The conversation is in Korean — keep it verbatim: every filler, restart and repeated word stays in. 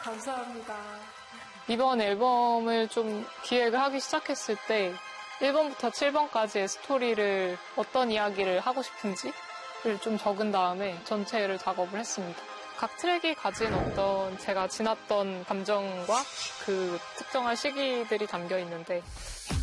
감사합니다. 이번 앨범을 좀 기획을 하기 시작했을 때 일 번부터 칠 번까지의 스토리를 어떤 이야기를 하고 싶은지를 좀 적은 다음에 전체를 작업을 했습니다. 각 트랙이 가진 어떤 제가 지났던 감정과 그 특정한 시기들이 담겨 있는데